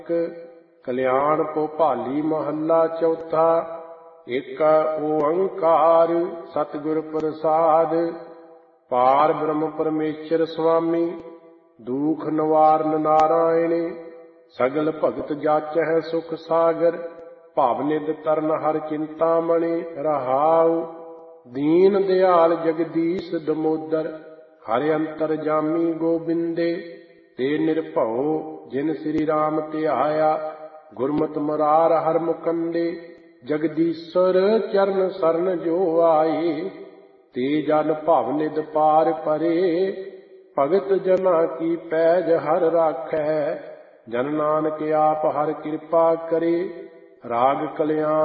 ਕਲਿਆਣ ਭੋਪਾਲੀ ਮਹੱਲਾ ਚੌਥਾ। ਏਕ ਓੰਕਾਰ ਸਤਿਗੁਰ ਪ੍ਰਸਾਦਿ। ਪਾਰ ਬ੍ਰਹਮ ਪਰਮੇਸ਼ਰ ਸੁਆਮੀ, ਦੁਖ ਨਿਵਾਰਨ ਨਾਰਾਇਣੇ। ਸਗਲ ਭਗਤ ਜਾਚਹਿ ਸੁਖ ਸਾਗਰ, ਭਵ ਨਿਧ ਤਰਨ ਹਰਿ ਚਿੰਤਾਮਣਿ। ਰਹਾਉ ਦੀਨ ਦਿਆਲ ਜਗਦੀਸ਼ ਦਮੋਦਰ, ਹਰਿ ਅੰਤਰਜਾਮੀ ਗੋਬਿੰਦੇ। ਤੇ ਨਿਰਭਉ ਜਿਨ ਸ੍ਰੀ ਰਾਮ ਧਿਆਇਆ, ਗੁਰਮਤਿ ਮੁਰਾਰ ਹਰਿ ਮੁਕੰਦੇ। ਜਗਦੀਸ਼ਰ ਚਰਨ ਸਰਨ ਜੋ ਆਏ, ਤੇ ਜਨ ਭਵ ਨਿਧ ਪਾਰ ਪਰੇ। ਭਗਤ ਜਨਾਂ ਕੀ ਪੈਜ ਹਰਿ ਰਾਖੈ, ਜਨ ਨਾਨਕ ਆਪ ਹਰਿ ਕਿਰਪਾ ਕਰੇ। ਰਾਗ ਕਲਿਆਣ